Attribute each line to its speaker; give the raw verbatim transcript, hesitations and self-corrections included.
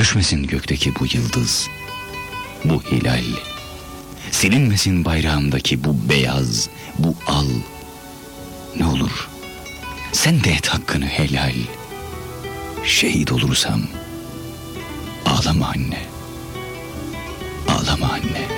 Speaker 1: Düşmesin gökteki bu yıldız, bu hilal. Silinmesin bayrağımdaki bu beyaz, bu al. Ne olur sen de et hakkını helal. Şehit olursam ağlama anne, ağlama anne.